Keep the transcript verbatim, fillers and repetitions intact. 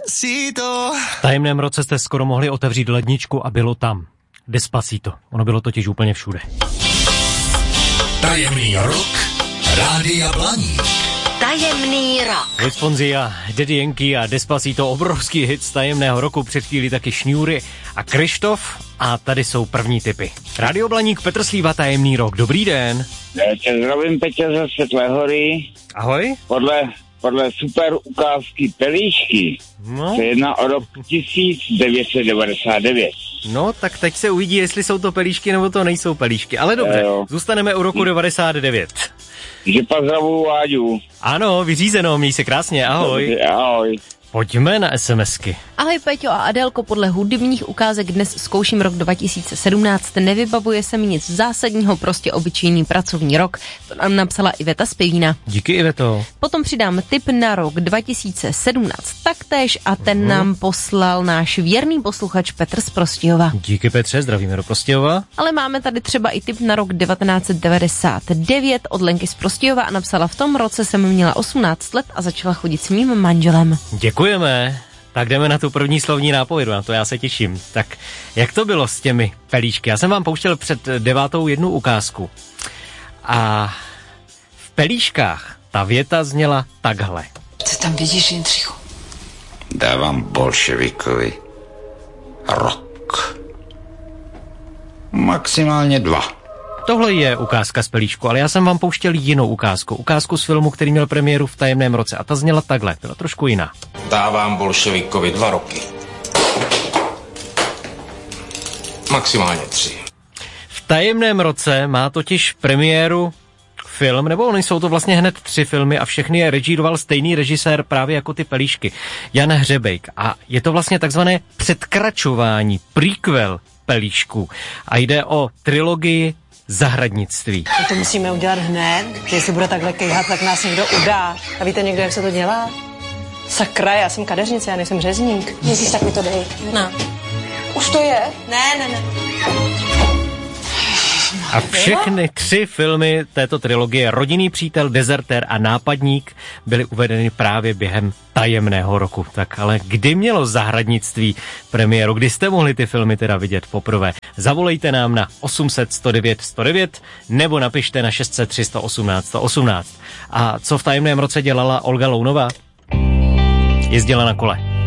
V tajemném roce jste skoro mohli otevřít ledničku a bylo tam. Despacito. Ono bylo totiž úplně všude. Tajemný rok Rádia Blaník. Tajemný rok. Luis Fonsi a Daddy Yankee a Despacito, obrovský hit z tajemného roku, před chvíli taky Šňůry a Krištof a tady jsou první tipy. Rádio Blaník, Petr Slíva, tajemný rok. Dobrý den. Tě zdravím, Petě ze Světlé hory. Ahoj. Podle, podle super ukázky Pelíšky No. se jedná o rok tisíc devět set devadesát devět. No, tak teď se uvidí, jestli jsou to pelíšky nebo to nejsou pelíšky. Ale dobře, jo. Zůstaneme u roku devadesát devět. Že pozdravuju Váďu. Ano, vyřízeno, měj se krásně, ahoj. Ahoj. Pojďme na SMSky. Ahoj Peťo a Adélko, podle hudebních ukázek dnes zkouším rok dva tisíce sedmnáct, nevybavuje se mi nic zásadního, prostě obyčejný pracovní rok, to nám napsala Iveta z Pivína. Díky, Iveto. Potom přidám tip na rok dva tisíce sedmnáct taktéž a ten uhum. nám poslal náš věrný posluchač Petr z Prostějova. Díky, Petře, zdravíme do Prostějova. Ale máme tady třeba i tip na rok devatenáct set devadesát devět od Lenky z Prostějova a napsala: v tom roce jsem měla osmnáct let a začala chodit s mým manželem. Děkujeme. Tak jdeme na tu první slovní nápovědu, na to já se těším. Tak jak to bylo s těmi pelíšky? Já jsem vám pouštěl před devátou jednu ukázku. A v pelíškách ta věta zněla takhle. Co tam vidíš, Jindřichu? Dávám bolševikovi rok. Maximálně dva. Tohle je ukázka z pelíšku, ale já jsem vám pouštěl jinou ukázku. Ukázku z filmu, který měl premiéru v tajemném roce. A ta zněla takhle, byla trošku jiná. Dávám bolševikovi dva roky. Maximálně tři. V tajemném roce má totiž premiéru film, nebo oni jsou to vlastně hned tři filmy a všechny je režíroval stejný režisér právě jako ty pelíšky. Jan Hřebejk. A je to vlastně takzvané předkračování, prequel pelíšku. A jde o trilogii Zahradnictví. To musíme udělat hned, že jestli bude takhle kejhat, tak nás někdo udá. A víte někdo, jak se to dělá? Sakra, já jsem kadeřnice, já nejsem řezník. Ježíš, tak mi to dej. No. Už to je? Ne, ne, ne. A všechny tři filmy této trilogie, Rodinný přítel, Dezertér a Nápadník, byly uvedeny právě během tajemného roku. Tak ale kdy mělo Zahradnictví premiéru? Kdy jste mohli ty filmy teda vidět poprvé? Zavolejte nám na osm set sto devět sto devět nebo napište na šest set tři sto osmnáct sto osmnáct. A co v tajemném roce dělala Olga Lounová? Jezdila na kole.